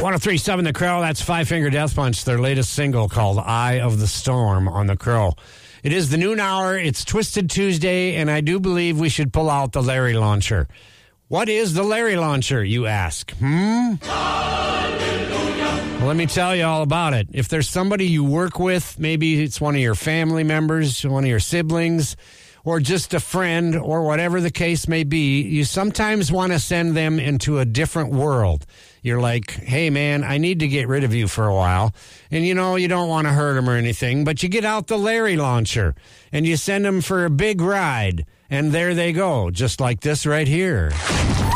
1037 The Crow, that's Five Finger Death Punch, their latest single called Eye of the Storm on The Crow. It is the noon hour, it's Twisted Tuesday, and I do believe we should pull out the Larry Launcher. What is the Larry Launcher, you ask? Well, let me tell you all about it. If there's somebody you work with, maybe it's one of your family members, one of your siblings, or just a friend, or whatever the case may be, you sometimes want to send them into a different world. You're like, hey, man, I need to get rid of you for a while. And, you know, you don't want to hurt them or anything, but you get out the Larry Launcher, and you send them for a big ride, and there they go, just like this right here.